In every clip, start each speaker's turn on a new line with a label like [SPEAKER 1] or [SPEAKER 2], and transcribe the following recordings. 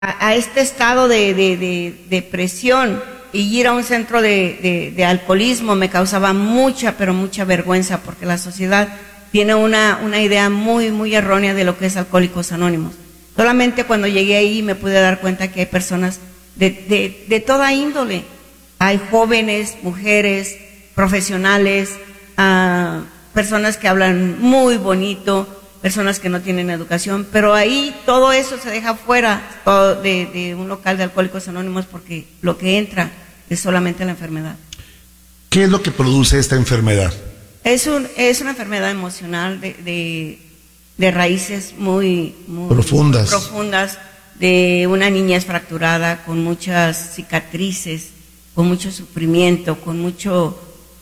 [SPEAKER 1] a este estado de depresión, y ir a un centro de alcoholismo me causaba mucha, pero mucha vergüenza, porque la sociedad tiene una idea muy, muy errónea de lo que es Alcohólicos Anónimos. Solamente cuando llegué ahí me pude dar cuenta que hay personas de toda índole. Hay jóvenes, mujeres, profesionales, personas que hablan muy bonito, personas que no tienen educación, pero ahí todo eso se deja fuera de un local de Alcohólicos Anónimos, porque lo que entra es solamente la enfermedad.
[SPEAKER 2] ¿Qué es lo que produce esta enfermedad?
[SPEAKER 1] Es una enfermedad emocional de raíces muy
[SPEAKER 2] profundas,
[SPEAKER 1] de una niñez fracturada, con muchas cicatrices, con mucho sufrimiento, con mucho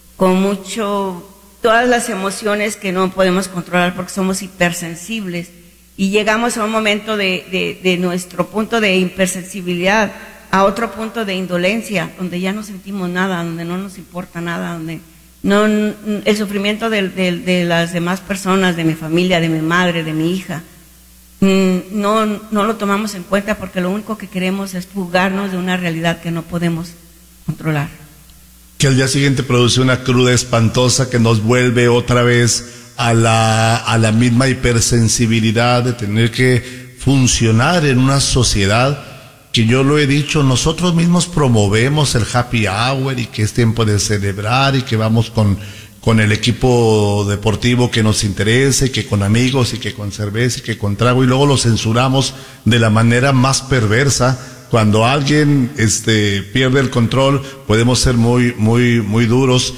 [SPEAKER 1] todas las emociones que no podemos controlar porque somos hipersensibles, y llegamos a un momento de nuestro punto de hipersensibilidad a otro punto de indolencia, donde ya no sentimos nada, donde no nos importa nada, donde el sufrimiento de las demás personas, de mi familia, de mi madre, de mi hija, no lo tomamos en cuenta, porque lo único que queremos es fugarnos de una realidad que no podemos controlar.
[SPEAKER 2] Que al día siguiente produce una cruda espantosa que nos vuelve otra vez a la misma hipersensibilidad de tener que funcionar en una sociedad que, yo lo he dicho, nosotros mismos promovemos el happy hour, y que es tiempo de celebrar, y que vamos con el equipo deportivo que nos interese, y que con amigos, y que con cerveza, y que con trago, y luego lo censuramos de la manera más perversa. Cuando alguien pierde el control, podemos ser muy, muy, muy duros.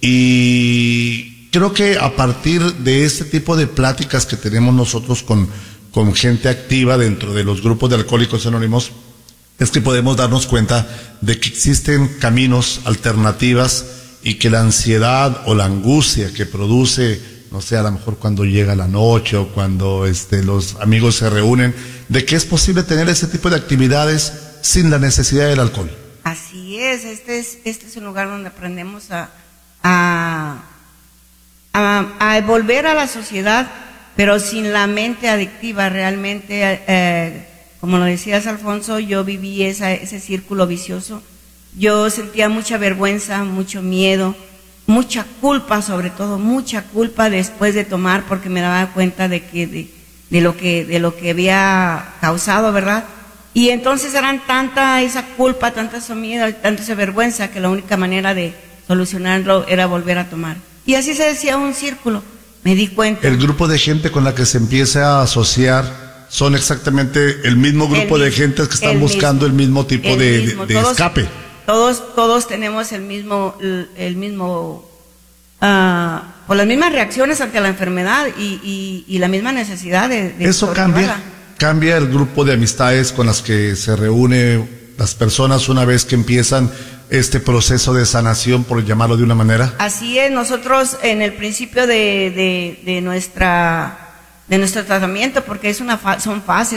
[SPEAKER 2] Y creo que a partir de este tipo de pláticas que tenemos nosotros con gente activa dentro de los grupos de Alcohólicos Anónimos, es que podemos darnos cuenta de que existen caminos, alternativas, y que la ansiedad o la angustia que produce, no sé, a lo mejor cuando llega la noche o cuando los amigos se reúnen, de que es posible tener ese tipo de actividades sin la necesidad del alcohol.
[SPEAKER 1] Así es, este es un lugar donde aprendemos a volver a la sociedad, pero sin la mente adictiva. Realmente, como lo decías, Alfonso, yo viví ese círculo vicioso. Yo sentía mucha vergüenza, mucho miedo, mucha culpa, sobre todo mucha culpa después de tomar, porque me daba cuenta de lo que había causado, ¿verdad? Y entonces eran tanta esa culpa, tanta ese miedo, tanta esa vergüenza, que la única manera de solucionarlo era volver a tomar. Y así se decía un círculo. Me di cuenta.
[SPEAKER 2] El grupo de gente con la que se empieza a asociar son exactamente el mismo grupo de gente que están buscando el mismo tipo de escape.
[SPEAKER 1] Todos tenemos el mismo por las mismas reacciones ante la enfermedad y la misma necesidad de
[SPEAKER 2] eso cambia el grupo de amistades con las que se reúne las personas una vez que empiezan este proceso de sanación, por llamarlo de una manera.
[SPEAKER 1] Así es. Nosotros en el principio de nuestro tratamiento, porque son fases.